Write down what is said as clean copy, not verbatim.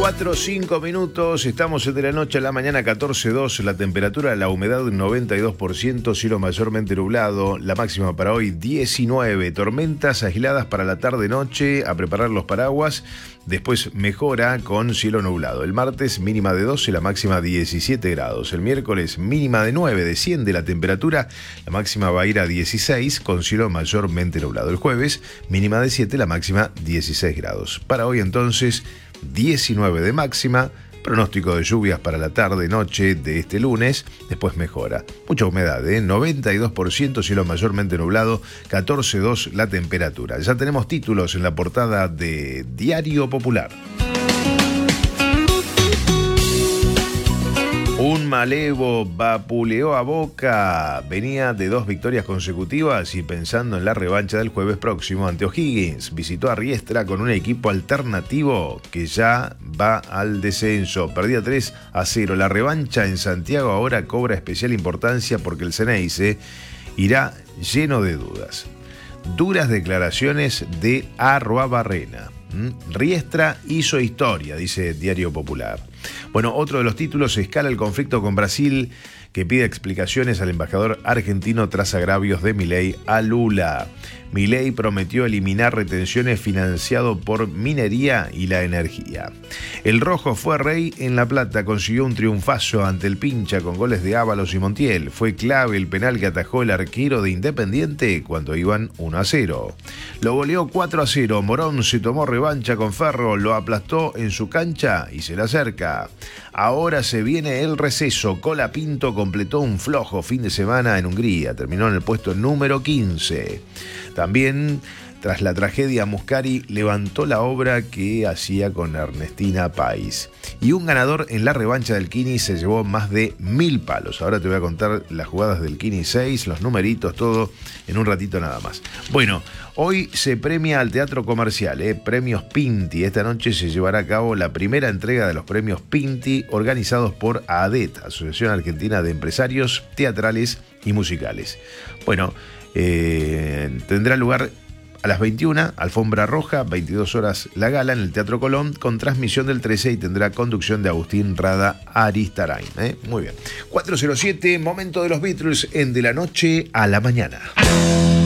4 o 5 minutos, estamos de la noche a la mañana, 14:02, la temperatura, la humedad 92%, cielo mayormente nublado, la máxima para hoy 19, tormentas aisladas para la tarde-noche, a preparar los paraguas, después mejora con cielo nublado. El martes mínima de 12, la máxima 17 grados. El miércoles mínima de 9, desciende la temperatura, la máxima va a ir a 16 con cielo mayormente nublado. El jueves mínima de 7, la máxima 16 grados. Para hoy entonces 19 de máxima, pronóstico de lluvias para la tarde-noche de este lunes, después mejora. Mucha humedad, 92%, cielo mayormente nublado, 14,2 la temperatura. Ya tenemos títulos en la portada de Diario Popular. Un malevo vapuleó a Boca, venía de 2 victorias consecutivas y pensando en la revancha del jueves próximo ante O'Higgins, visitó a Riestra con un equipo alternativo que ya va al descenso. Perdía 3-0. La revancha en Santiago ahora cobra especial importancia porque el Ceneice irá lleno de dudas. Duras declaraciones de Arruabarrena. Riestra hizo historia, dice Diario Popular. Bueno, otro de los títulos: escala el conflicto con Brasil, que pide explicaciones al embajador argentino tras agravios de Milei a Lula. Milei prometió eliminar retenciones financiado por minería y la energía. El rojo fue rey en La Plata, consiguió un triunfazo ante el Pincha con goles de Ábalos y Montiel. Fue clave el penal que atajó el arquero de Independiente cuando iban 1-0. Lo goleó 4-0. Morón se tomó revancha con Ferro, lo aplastó en su cancha y se le acerca. Ahora se viene el receso. Colapinto completó un flojo fin de semana en Hungría. Terminó en el puesto número 15. También, tras la tragedia, Muscari levantó la obra que hacía con Ernestina Pais. Y un ganador en la revancha del Kini se llevó más de 1000 palos. Ahora te voy a contar las jugadas del Kini 6, los numeritos, todo en un ratito nada más. Bueno, hoy se premia al Teatro Comercial, Premios Pinti. Esta noche se llevará a cabo la primera entrega de los Premios Pinti, organizados por AADET, Asociación Argentina de Empresarios Teatrales y Musicales. Bueno, tendrá lugar a las 21, alfombra roja, 22 horas la gala en el Teatro Colón, con transmisión del 13 y tendrá conducción de Agustín Rada Aristarain. Muy bien. 4:07, momento de los Beatles en De la Noche a la Mañana.